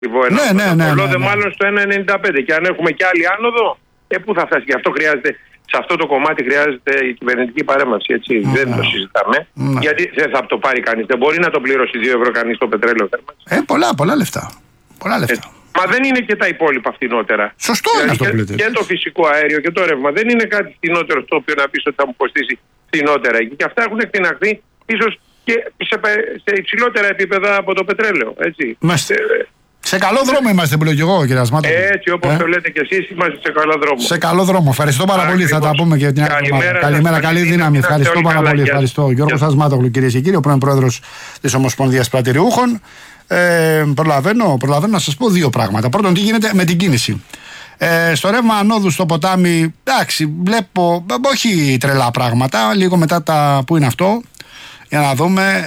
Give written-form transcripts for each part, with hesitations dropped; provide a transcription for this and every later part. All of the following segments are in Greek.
Ναι. Μάλλον στο 1,95. Και αν έχουμε και άλλη άνοδο, πού θα φτάσει? Γι' αυτό χρειάζεται, σε αυτό το κομμάτι χρειάζεται η κυβερνητική παρέμβαση. Έτσι. Δεν το συζητάμε. Γιατί δεν θα το πάρει κανείς. Δεν μπορεί να το πληρώσει 2 ευρώ κανείς το πετρέλαιο θέρμανσης. Πολλά λεφτά. Μα δεν είναι και τα υπόλοιπα φτηνότερα. Σωστό είναι αυτό που λέτε. Και το φυσικό αέριο και το ρεύμα δεν είναι κάτι φτηνότερο στο οποίο να πεις ότι θα μου κοστίσει φτηνότερα εκεί. Και αυτά έχουν εκτιναχθεί ίσως και σε υψηλότερα επίπεδα από το πετρέλαιο. Έτσι. Σε καλό δρόμο είμαστε, που λέω και εγώ, κύριε Ασμάτογλου. Έτσι, όπως το λέτε και εσείς, είμαστε σε καλό δρόμο. Σε καλό δρόμο. Ευχαριστώ πάρα πολύ. Θα τα πούμε και την άλλη εβδομάδα. Καλημέρα, καλή δύναμη. Ευχαριστώ πάρα πολύ. Ευχαριστώ. Γιώργος Ασμάτογλου, κυρίες και κύριοι, ο πρώην πρόεδρος της Ομοσπονδίας Πρατηριούχων. Προλαβαίνω να σας πω 2 πράγματα. Πρώτον, τι γίνεται με την κίνηση. Στο ρεύμα ανόδου στο ποτάμι, εντάξει, βλέπω όχι τρελά πράγματα. Λίγο μετά πού είναι αυτό, για να δούμε.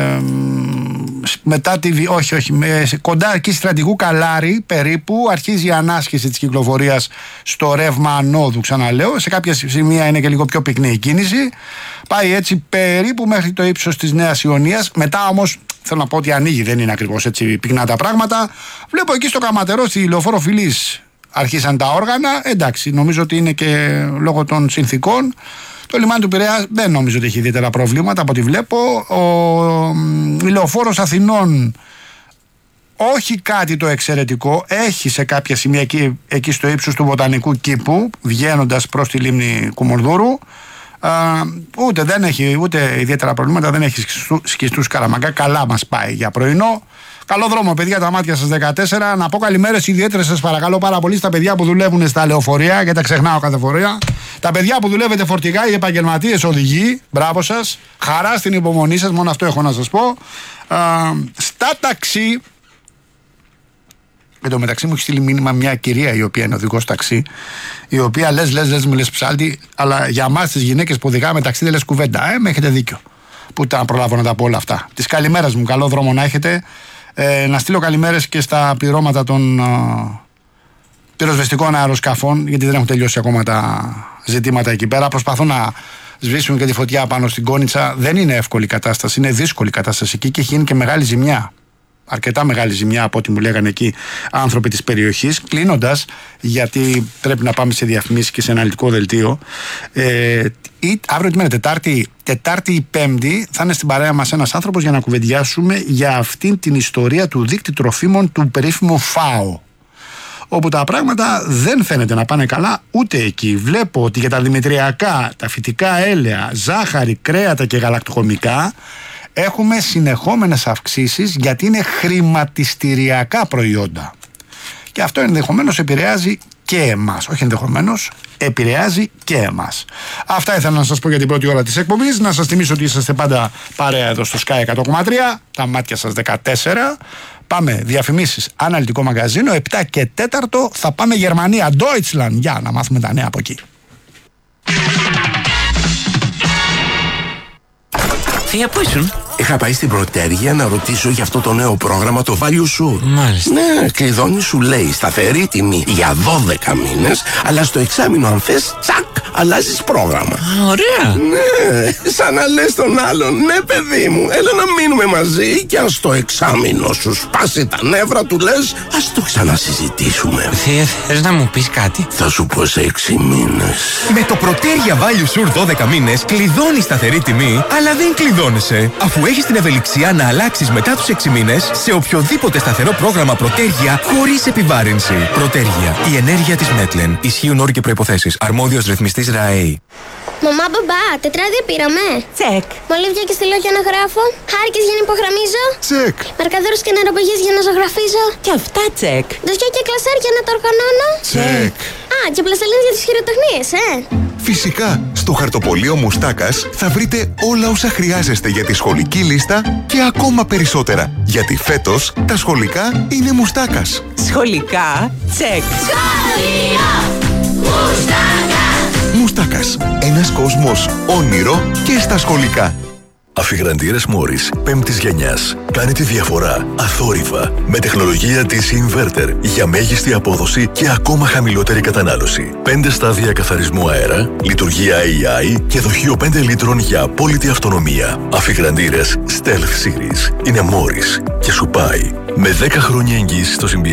Μετά κοντά εκεί Στρατηγού Καλάρη περίπου αρχίζει η ανάσχεση της κυκλοφορίας στο ρεύμα ανόδου, ξαναλέω. Σε κάποια σημεία είναι και λίγο πιο πυκνή η κίνηση. Πάει έτσι περίπου μέχρι το ύψος της Νέας Ιωνίας. Μετά όμως θέλω να πω ότι ανοίγει, δεν είναι ακριβώς έτσι πυκνά τα πράγματα. Βλέπω εκεί στο Καματερό, στη Λεωφόρο Φιλής, αρχίσαν τα όργανα. Εντάξει, νομίζω ότι είναι και λόγω των συνθήκων. Το λιμάνι του Πειραιά δεν νομίζω ότι έχει ιδιαίτερα προβλήματα από ό,τι βλέπω. Η Λεωφόρος Αθηνών, όχι κάτι το εξαιρετικό, έχει σε κάποια σημεία εκεί στο ύψος του Βοτανικού Κήπου, βγαίνοντας προς τη λίμνη Κουμουνδούρου. Δεν έχει ούτε ιδιαίτερα προβλήματα, δεν έχει σκιστούς Καραμαγκά. Καλά μας πάει για πρωινό. Καλό δρόμο, παιδιά, τα μάτια σας 14. Να πω καλημέρες ιδιαίτερες, σας παρακαλώ πάρα πολύ, στα παιδιά που δουλεύουν στα λεωφορεία, γιατί τα ξεχνάω κάθε φορά. Τα παιδιά που δουλεύετε φορτηγά, οι επαγγελματίες οδηγοί, μπράβο σας. Χαρά στην υπομονή σας, μόνο αυτό έχω να σας πω. Στα ταξί. Εν τω μεταξύ μου έχει στείλει μήνυμα μια κυρία η οποία είναι οδηγός ταξί, η οποία λες ψάλτη, αλλά για εμάς τις γυναίκες που οδηγάμε ταξί δεν λες κουβέντα. Με έχετε δίκιο. Που τα προλάβω να τα πω όλα αυτά. Τις καλημέρες μου, καλό δρόμο να έχετε. Να στείλω καλημέρες και στα πληρώματα των πυροσβεστικών αεροσκαφών, γιατί δεν έχουν τελειώσει ακόμα τα ζητήματα εκεί πέρα. Προσπαθούν να σβήσουν και τη φωτιά πάνω στην Κόνιτσα. Δεν είναι εύκολη κατάσταση, είναι δύσκολη κατάσταση εκεί και έχει γίνει και μεγάλη ζημιά. Αρκετά μεγάλη ζημιά από ό,τι μου λέγανε εκεί άνθρωποι της περιοχής. Κλείνοντας, γιατί πρέπει να πάμε σε διαφημίσεις και σε αναλυτικό δελτίο, αύριο τι μέρα, Τετάρτη ή Πέμπτη, θα είναι στην παρέα μας ένας άνθρωπος για να κουβεντιάσουμε για αυτήν την ιστορία του δείκτη τροφίμων του περίφημου ΦΑΟ. Όπου τα πράγματα δεν φαίνεται να πάνε καλά ούτε εκεί. Βλέπω ότι για τα δημητριακά, τα φυτικά έλαια, ζάχαρη, κρέατα και γαλακτοκομικά έχουμε συνεχόμενες αυξήσεις, γιατί είναι χρηματιστηριακά προϊόντα. Και αυτό ενδεχομένως επηρεάζει και εμάς. Όχι ενδεχομένως, επηρεάζει και εμάς. Αυτά ήθελα να σας πω για την πρώτη ώρα της εκπομπής. Να σας θυμίσω ότι είσαστε πάντα παρέα εδώ στο Sky 100,3. Τα μάτια σας 14. Πάμε διαφημίσεις, αναλυτικό μαγαζίνο. 7 και 4 θα πάμε Γερμανία, Deutschland, για να μάθουμε τα νέα από εκεί. Θεία, πού ήσουν? Είχα πάει στην Πρωτέργεια να ρωτήσω για αυτό το νέο πρόγραμμα, το Value Sure. Μάλιστα. Ναι, κλειδώνει, σου λέει σταθερή τιμή για 12 μήνες, αλλά στο εξάμηνο αν θες, τσακ, αλλάζεις πρόγραμμα. Ωραία. Ναι, σαν να λες τον άλλον, ναι παιδί μου, έλα να μείνουμε μαζί και αν στο εξάμηνο σου σπάσει τα νεύρα του λες, ας το ξανασυζητήσουμε. Θεία, θες να μου πεις κάτι? Θα σου πω σε 6 μήνες. Με το Πρωτέργεια Value Sure 12 μήνες κλειδώνεις σταθερή τιμή, αλλά δεν κλειδώνεσαι. Αφού έχεις την ευελιξία να αλλάξεις μετά τους 6 μήνες σε οποιοδήποτε σταθερό πρόγραμμα Πρωτέργεια χωρίς επιβάρυνση. Πρωτέργεια. Η ενέργεια της Μέτλεν. Ισχύουν όροι και προϋποθέσεις. Αρμόδιος ρυθμιστής ΡΑΕΗ. Μαμά, μπαμπά, τετράδια πήραμε. Τσεκ. Μολύβια και στυλό για να γράφω. Χάρηκες για να υπογραμμίζω. Τσεκ. Μαρκαδόρους και νεροπαγές για να ζωγραφίζω. Και αυτά τσεκ. Δοσιά και κλασάρ για να τα οργανώνω. Τσεκ. Α, και πλαστελίνες για τις χειροτεχνίες, Φυσικά, στο χαρτοπολείο Μουστάκας θα βρείτε όλα όσα χρειάζεστε για τη σχολική λίστα και ακόμα περισσότερα. Γιατί φέτος τα σχολικά είναι Μουστάκας. Σχολικά τσεκ. Σχολείο Μουστάκα. Μουστάκας. Ένας κόσμος όνειρο και στα σχολικά. Αφιγραντήρες Μόρις 5ης γενιάς. Κάνει τη διαφορά αθόρυβα με τεχνολογία της Inverter για μέγιστη απόδοση και ακόμα χαμηλότερη κατανάλωση. 5 στάδια καθαρισμού αέρα, λειτουργία AI και δοχείο 5 λίτρων για απόλυτη αυτονομία. Αφιγραντήρες Stealth Series. Είναι Μόρις και σου πάει. Με 10 χρόνια εγγύηση στο